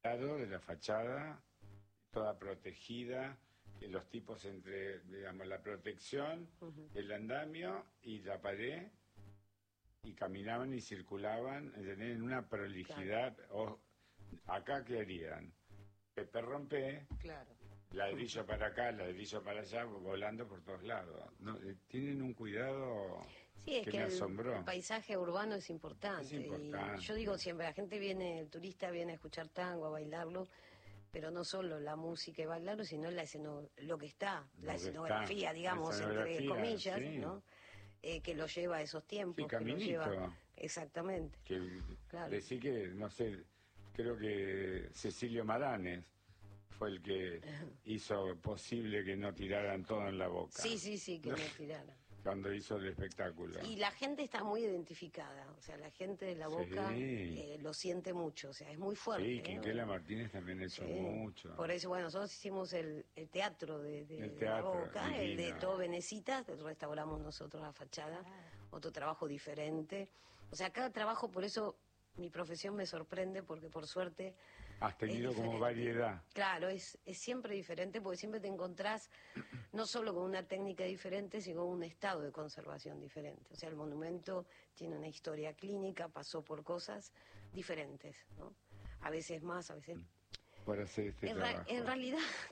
lado de la fachada, toda protegida, y los tipos entre, digamos, la protección, el andamio y la pared, y caminaban y circulaban, ¿entendés? En una prolijidad. Claro. Acá, ¿qué harían? Pepe rompe, Claro. ladrillo para acá, ladrillo para allá, volando por todos lados. No, tienen un cuidado Sí, es que que me asombró. el paisaje urbano es importante. Es importante. Y yo digo siempre, la gente viene, el turista viene a escuchar tango, a bailarlo, pero no solo la música y bailarlo, sino lo que está, la escenografía, digamos, entre comillas, sí. ¿no? Que lo lleva a esos tiempos. Sí, Caminito. Que lo lleva, exactamente. Claro. Decí que, no sé, creo que Cecilio Maranes fue el que hizo posible que no tiraran todo en la boca. Sí, que no tiraran. Cuando hizo el espectáculo. Y la gente está muy identificada, o sea, la gente de la Boca lo siente mucho, o sea, es muy fuerte. Sí, Quinquela Martínez también hizo mucho. Por eso, bueno, nosotros hicimos el teatro de la Boca, divino. El de Todo Venecita, restauramos nosotros la fachada, otro trabajo diferente. O sea, cada trabajo, por eso mi profesión me sorprende, porque por suerte... Has tenido como variedad. Claro, es siempre diferente, porque siempre te encontrás no solo con una técnica diferente, sino con un estado de conservación diferente. O sea, el monumento tiene una historia clínica, pasó por cosas diferentes, ¿no? A veces más, a veces... Para hacer este trabajo. En realidad,